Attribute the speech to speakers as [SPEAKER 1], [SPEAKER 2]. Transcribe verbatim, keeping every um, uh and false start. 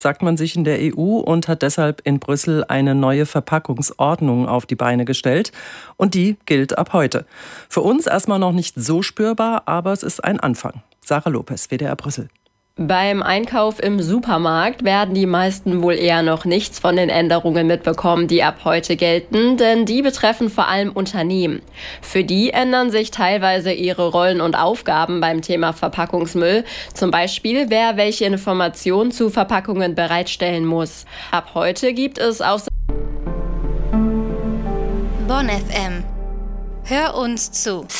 [SPEAKER 1] sagt man sich in der E U und hat deshalb in Brüssel eine neue Verpackungsordnung auf die Beine gestellt. Und die gilt ab heute. Für uns erstmal noch nicht so spürbar, aber es ist ein Anfang. Sarah Lopez, W D R Brüssel.
[SPEAKER 2] Beim Einkauf im Supermarkt werden die meisten wohl eher noch nichts von den Änderungen mitbekommen, die ab heute gelten, denn die betreffen vor allem Unternehmen. Für die ändern sich teilweise ihre Rollen und Aufgaben beim Thema Verpackungsmüll. Zum Beispiel, wer welche Informationen zu Verpackungen bereitstellen muss. Ab heute gibt es außer
[SPEAKER 3] Bonn F M. Hör uns zu.